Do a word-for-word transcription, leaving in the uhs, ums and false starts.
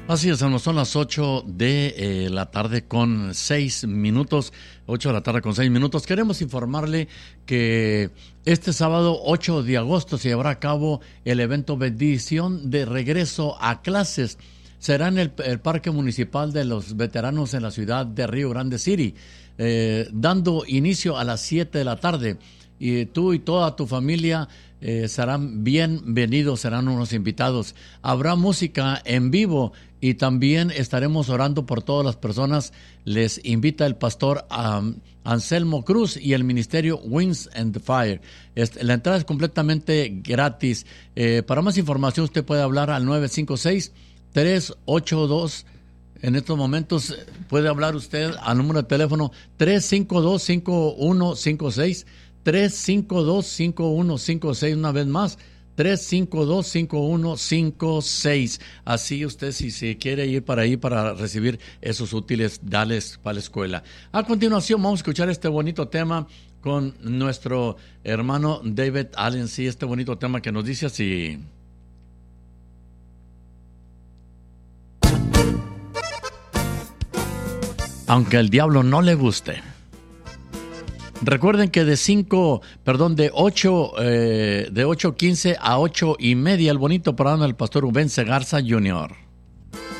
Así es, son las ocho de eh, la tarde con seis minutos, ocho de la tarde con seis minutos. Queremos informarle que este sábado ocho de agosto se llevará a cabo el evento Bendición de Regreso a Clases. Será en el, el Parque Municipal de los Veteranos en la ciudad de Rio Grande City, eh, dando inicio a las siete de la tarde. Y tú y toda tu familia eh, serán bienvenidos, serán unos invitados. Habrá música en vivo y también estaremos orando por todas las personas. Les invita el pastor um, Anselmo Cruz y el ministerio Wings and the Fire. Este, la entrada es completamente gratis. Eh, para más información usted puede hablar al nueve cinco seis, tres ocho dos. En estos momentos puede hablar usted al número de teléfono tres cinco dos, cinco uno cinco seis. tres cinco dos, cinco uno cinco seis, una vez más, tres cinco dos, cinco uno cinco seis. Así usted, si se quiere ir para ahí para recibir esos útiles, dales para la escuela. A continuación vamos a escuchar este bonito tema con nuestro hermano David Allen. Sí, este bonito tema que nos dice así. Aunque al diablo no le guste. Recuerden que de cinco, perdón, de ocho, eh, de ocho quince a ocho y media, el bonito programa del pastor Rubén Segarza junior